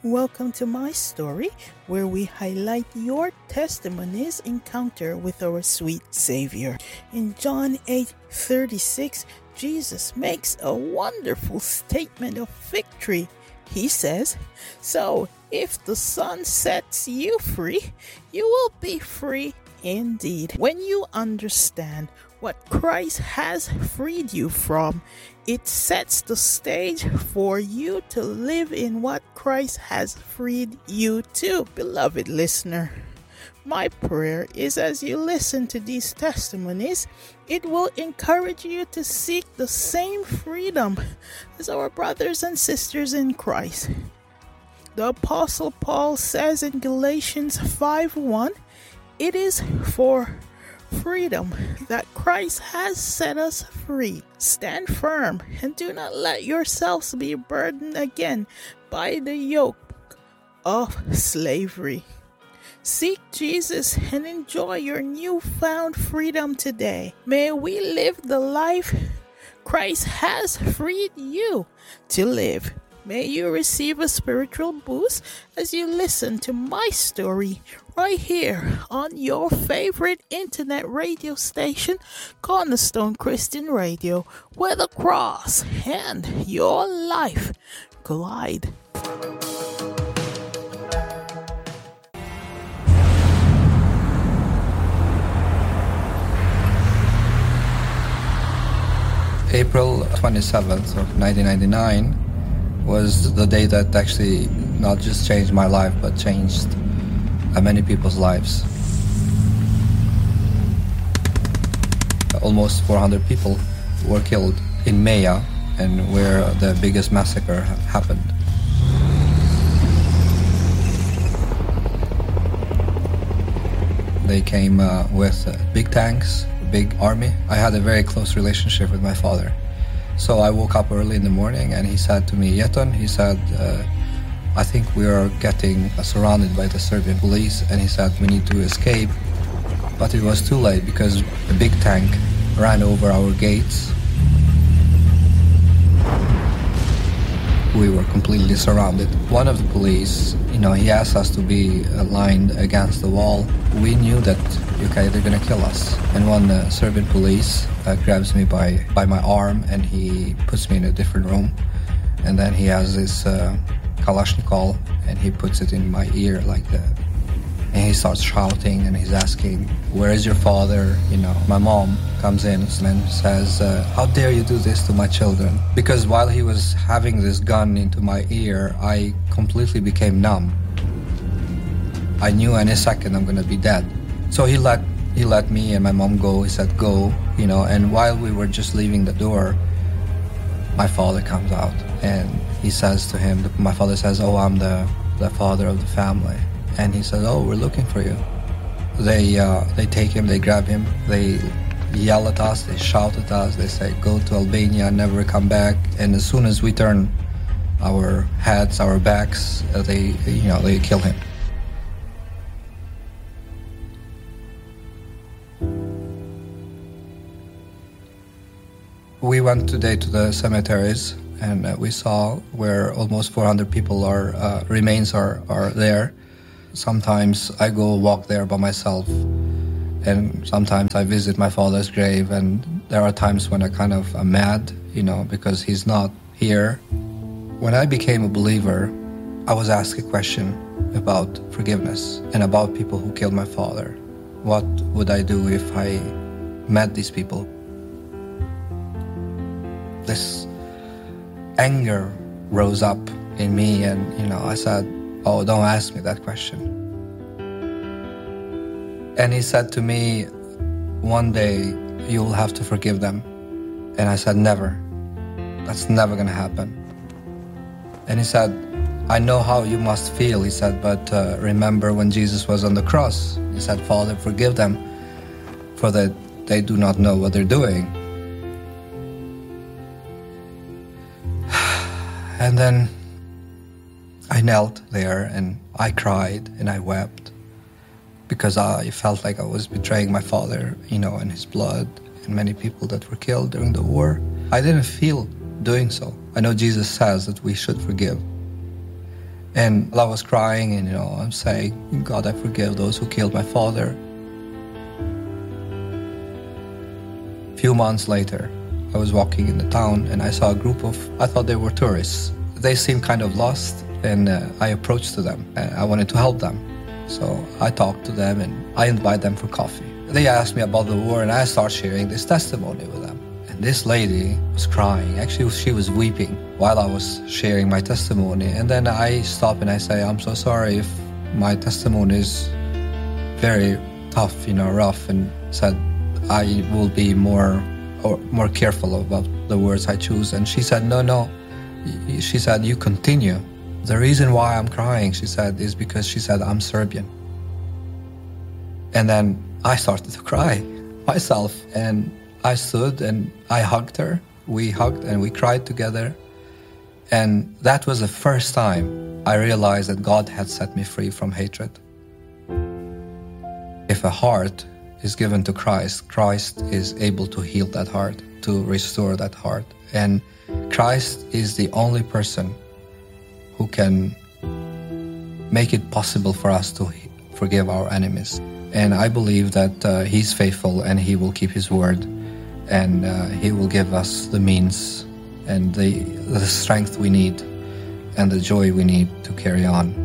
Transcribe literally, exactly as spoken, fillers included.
Welcome to my story, where we highlight your testimony's encounter with our sweet Savior. In John eight thirty-six, Jesus makes a wonderful statement of victory. He says, "So, if the Son sets you free, you will be free indeed." When you understand what Christ has freed you from, it sets the stage for you to live in what Christ has freed you to. Beloved listener, my prayer is as you listen to these testimonies, it will encourage you to seek the same freedom as our brothers and sisters in Christ. The Apostle Paul says in Galatians five one, "It is for freedom that Christ has set us free. Stand firm and do not let yourselves be burdened again by the yoke of slavery." Seek Jesus and enjoy your newfound freedom today. May we live the life Christ has freed you to live. May you receive a spiritual boost as you listen to my story right here on your favorite internet radio station, Cornerstone Christian Radio, where the cross and your life collide. April twenty-seventh of nineteen ninety-nine was the day that actually not just changed my life, but changed uh, many people's lives. Almost four hundred people were killed in Maya, and where the biggest massacre ha- happened. They came uh, with uh, big tanks, big army. I had a very close relationship with my father. So I woke up early in the morning and he said to me, "Yeton," he said, uh, "I think we are getting uh, surrounded by the Serbian police," and he said, "We need to escape." But it was too late because a big tank ran over our gates. We were completely surrounded. One of the police, you know, he asked us to be aligned against the wall. We knew that, okay, they're gonna kill us. And one uh, Serbian police uh, grabs me by, by my arm and he puts me in a different room. And then he has this uh, Kalashnikov and he puts it in my ear like that. And he starts shouting and he's asking, "Where is your father?" You know, my mom comes in and says, uh, "How dare you do this to my children?" Because while he was having this gun into my ear, I completely became numb. I knew any second I'm gonna be dead. So he let he let me and my mom go. He said, "Go," you know. And while we were just leaving the door, my father comes out and he says to him, my father says, "Oh, I'm the the father of the family." And he said, "Oh, we're looking for you." They uh, they take him, they grab him, they yell at us, they shout at us, they say, "Go to Albania, never come back." And as soon as we turn our heads, our backs, uh, they you know they kill him. We went today to the cemeteries and uh, we saw where almost four hundred people are uh, remains are are there. Sometimes I go walk there by myself, and sometimes I visit my father's grave, and there are times when I kind of am mad, you know, because he's not here. When I became a believer, I was asked a question about forgiveness and about people who killed my father. What would I do if I met these people? This anger rose up in me, and, you know, I said, "Oh, don't ask me that question." And he said to me, "One day you'll have to forgive them." And I said, "Never. That's never gonna happen." And he said, "I know how you must feel," he said, "but uh, remember when Jesus was on the cross, he said, 'Father, forgive them, for that they do not know what they're doing.'" And then I knelt there and I cried and I wept because I felt like I was betraying my father, you know, and his blood and many people that were killed during the war. I didn't feel doing so. I know Jesus says that we should forgive. And I was crying and, you know, I'm saying, God, I forgive those who killed my father. A few months later, I was walking in the town and I saw a group of, I thought they were tourists. They seemed kind of lost, and uh, I approached to them and I wanted to help them. So I talked to them and I invited them for coffee. They asked me about the war and I started sharing this testimony with them. And this lady was crying. Actually, she was weeping while I was sharing my testimony. And then I stopped and I say, I'm so sorry if my testimony is very tough, you know, rough, and said I will be more or more careful about the words I choose. And she said, no, no. She said, you continue. The reason why I'm crying, she said, is because she said, I'm Serbian. And then I started to cry myself. And I stood and I hugged her. We hugged and we cried together. And that was the first time I realized that God had set me free from hatred. If a heart is given to Christ, Christ is able to heal that heart, to restore that heart. And Christ is the only person who can make it possible for us to forgive our enemies. And I believe that uh, He's faithful and He will keep His word, and uh, He will give us the means and the, the strength we need and the joy we need to carry on.